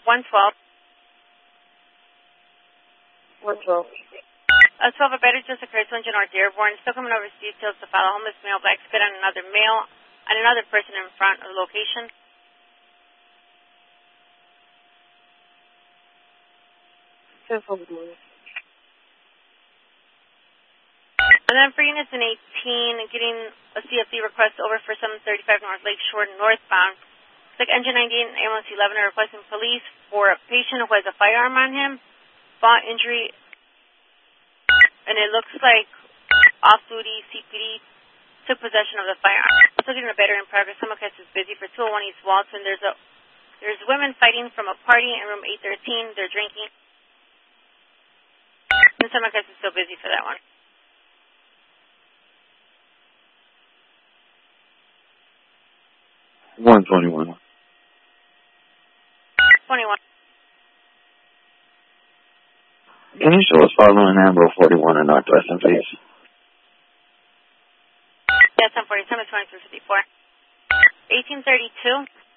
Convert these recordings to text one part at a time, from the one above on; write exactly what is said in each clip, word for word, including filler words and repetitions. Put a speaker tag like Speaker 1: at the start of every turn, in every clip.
Speaker 1: one twelve.
Speaker 2: one twelve.
Speaker 1: Uh, twelve, a better just occurred to North Dearborn. Still coming over to details to file a homeless male black spit on another male and another person in front of the location. And then for units in eighteen, getting a C F D request over for seven thirty-five North Lakeshore northbound. It's like Engine ninety-eight and ambulance eleven are requesting police for a patient who has a firearm on him, bought injury, and it looks like off-duty C P D took possession of the firearm. Still getting a better in progress. Simulcast is busy for two oh one East Walton. There's a there's women fighting from a party in room eight thirteen. They're drinking. And Simulcast is still busy for that one.
Speaker 3: one twenty-one.
Speaker 1: twenty-one.
Speaker 3: Can you show us following Amber forty-one in Northwestern, please?
Speaker 1: Yes, I'm forty-seven, twenty-three fifty-four. eighteen thirty-two.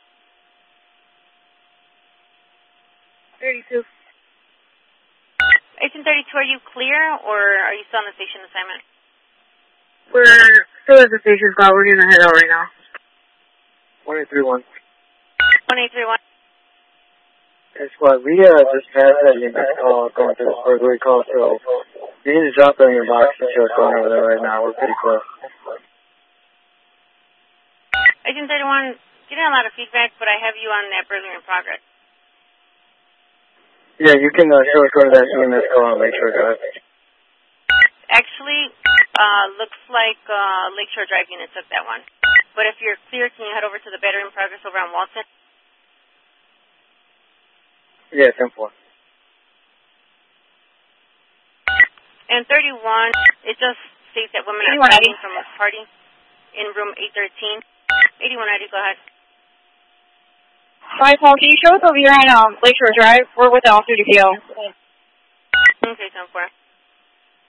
Speaker 2: thirty-two.
Speaker 1: eighteen thirty-two, are you clear, or are you still on the station assignment?
Speaker 2: We're still at the station spot. We're going to head out right now.
Speaker 4: one eight three one.
Speaker 1: one eight three one.
Speaker 4: Hey, squad, we uh, just passed that unit call going through the burglary call, so you need to drop it in your box and show what's going over there right now. We're pretty close.
Speaker 1: eighteen thirty-one, getting a lot of feedback, but I have you on that burglary in progress.
Speaker 4: Yeah, you can uh, show us going to that unit call on Lakeshore Drive.
Speaker 1: Actually, uh, looks like uh, Lakeshore Drive unit took that one. But if you're clear, can you head over to the better in progress over on Walton?
Speaker 4: Yeah, ten four.
Speaker 1: And thirty-one, it just states that women are fighting from a party in room eight thirteen. eighty-one eighty, go ahead.
Speaker 2: Hi, Paul. Can you show us over here on um, Lakeshore Drive? We're with the off-duty P O.
Speaker 1: Okay, ten four.